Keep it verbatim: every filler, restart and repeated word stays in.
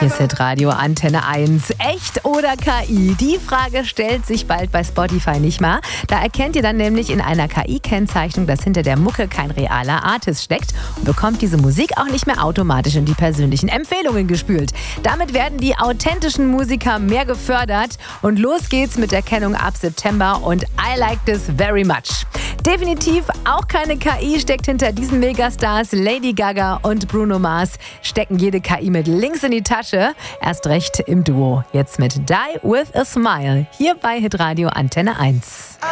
Hier ist Hitradio Antenne eins. Echt oder K I? Die Frage stellt sich bald bei Spotify nicht mehr. Da erkennt ihr dann nämlich in einer K I-Kennzeichnung, dass hinter der Mucke kein realer Artist steckt und bekommt diese Musik auch nicht mehr automatisch in die persönlichen Empfehlungen gespült. Damit werden die authentischen Musiker mehr gefördert und los geht's mit der Kennung ab September und I like this very much. Definitiv auch keine K I steckt hinter diesen Megastars. Lady Gaga und Bruno Mars stecken jede K I mit links in die Tasche. Erst recht im Duo. Jetzt mit Die With A Smile. Hier bei Hitradio Antenne eins.